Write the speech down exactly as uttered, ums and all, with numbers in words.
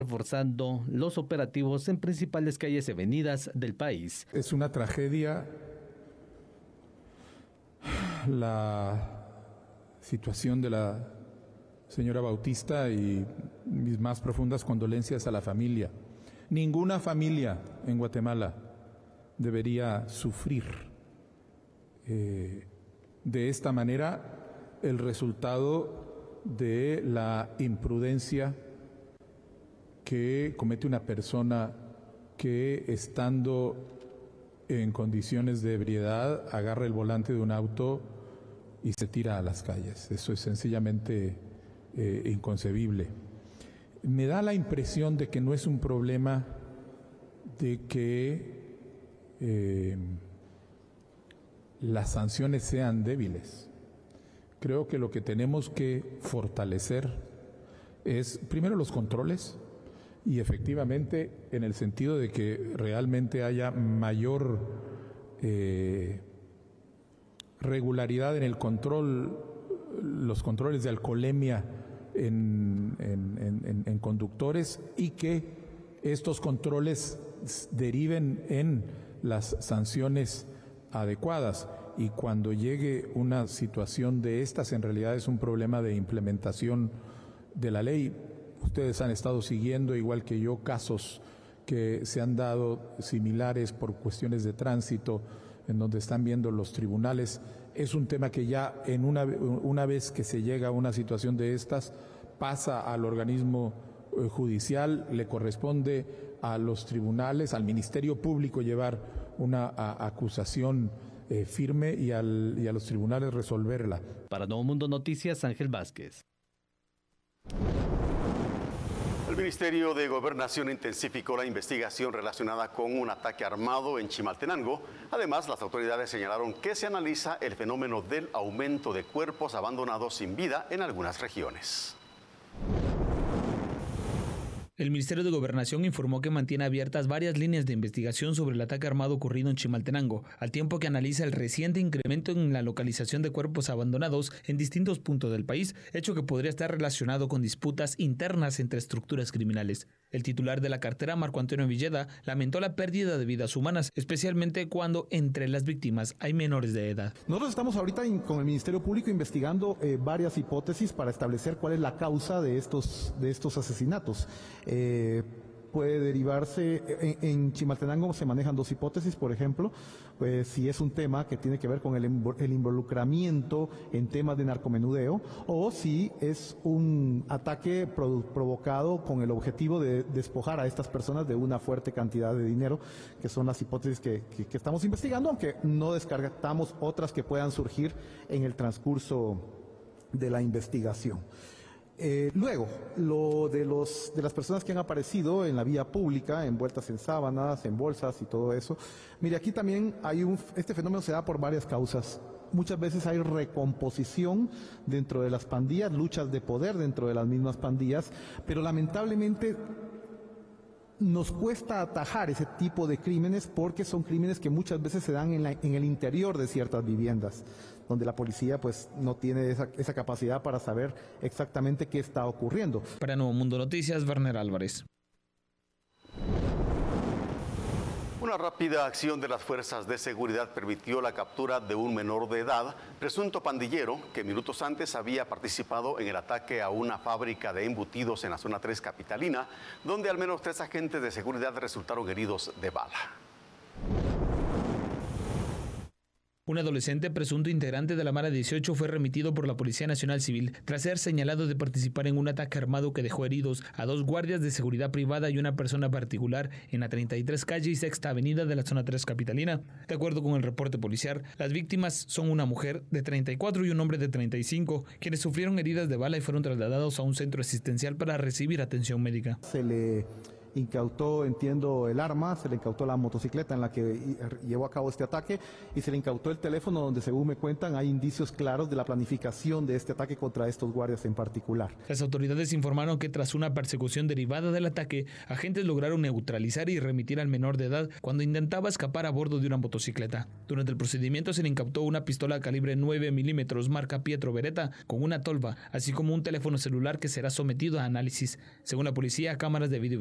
reforzando los operativos en principales calles y avenidas del país. Es una tragedia la situación de la señora Bautista y mis más profundas condolencias a la familia. Ninguna familia en Guatemala debería sufrir eh, de esta manera el resultado de la imprudencia que comete una persona que, estando en condiciones de ebriedad, agarra el volante de un auto y se tira a las calles. Eso es sencillamente eh, inconcebible. Me da la impresión de que no es un problema de que eh, las sanciones sean débiles. Creo que lo que tenemos que fortalecer es, primero, los controles, y efectivamente en el sentido de que realmente haya mayor eh, regularidad en el control, los controles de alcoholemia en, en, en, en conductores, y que estos controles deriven en las sanciones adecuadas. Y cuando llegue una situación de estas, en realidad es un problema de implementación de la ley. Ustedes han estado siguiendo, igual que yo, casos que se han dado similares por cuestiones de tránsito, en donde están viendo los tribunales. Es un tema que ya en una, una vez que se llega a una situación de estas, pasa al organismo eh, judicial, le corresponde a los tribunales, al Ministerio Público llevar una a, acusación eh, firme y, al, y a los tribunales resolverla. Para Nuevo Mundo Noticias, Ángel Vázquez. El Ministerio de Gobernación intensificó la investigación relacionada con un ataque armado en Chimaltenango. Además, las autoridades señalaron que se analiza el fenómeno del aumento de cuerpos abandonados sin vida en algunas regiones. El Ministerio de Gobernación informó que mantiene abiertas varias líneas de investigación sobre el ataque armado ocurrido en Chimaltenango, al tiempo que analiza el reciente incremento en la localización de cuerpos abandonados en distintos puntos del país, hecho que podría estar relacionado con disputas internas entre estructuras criminales. El titular de la cartera, Marco Antonio Villeda, lamentó la pérdida de vidas humanas, especialmente cuando entre las víctimas hay menores de edad. Nosotros estamos ahorita in, con el Ministerio Público investigando eh, varias hipótesis para establecer cuál es la causa de estos, de estos asesinatos. Eh, puede derivarse, en, en Chimaltenango se manejan dos hipótesis, por ejemplo, pues si es un tema que tiene que ver con el, el involucramiento en temas de narcomenudeo, o si es un ataque pro, provocado con el objetivo de despojar a estas personas de una fuerte cantidad de dinero, que son las hipótesis que, que, que estamos investigando, aunque no descartamos otras que puedan surgir en el transcurso de la investigación. Eh, luego, lo de los de las personas que han aparecido en la vía pública, envueltas en sábanas, en bolsas y todo eso. Mire, aquí también hay un, este fenómeno se da por varias causas. Muchas veces hay recomposición dentro de las pandillas, luchas de poder dentro de las mismas pandillas, pero lamentablemente nos cuesta atajar ese tipo de crímenes porque son crímenes que muchas veces se dan en, la, en el interior de ciertas viviendas, donde la policía pues no tiene esa, esa capacidad para saber exactamente qué está ocurriendo. Para Nuevo Mundo Noticias, Werner Álvarez. Una rápida acción de las fuerzas de seguridad permitió la captura de un menor de edad, presunto pandillero, que minutos antes había participado en el ataque a una fábrica de embutidos en la zona tres capitalina, donde al menos tres agentes de seguridad resultaron heridos de bala. Un adolescente presunto integrante de la Mara dieciocho fue remitido por la Policía Nacional Civil tras ser señalado de participar en un ataque armado que dejó heridos a dos guardias de seguridad privada y una persona particular en la treinta y tres calle y sexta avenida de la zona tres capitalina. De acuerdo con el reporte policial, las víctimas son una mujer de treinta y cuatro y un hombre de treinta y cinco, quienes sufrieron heridas de bala y fueron trasladados a un centro asistencial para recibir atención médica. Se le incautó, entiendo, el arma, se le incautó la motocicleta en la que llevó a cabo este ataque y se le incautó el teléfono donde, según me cuentan, hay indicios claros de la planificación de este ataque contra estos guardias en particular. Las autoridades informaron que tras una persecución derivada del ataque, agentes lograron neutralizar y remitir al menor de edad cuando intentaba escapar a bordo de una motocicleta. Durante el procedimiento se le incautó una pistola calibre nueve milímetros marca Pietro Beretta con una tolva, así como un teléfono celular que será sometido a análisis. Según la policía, cámaras de video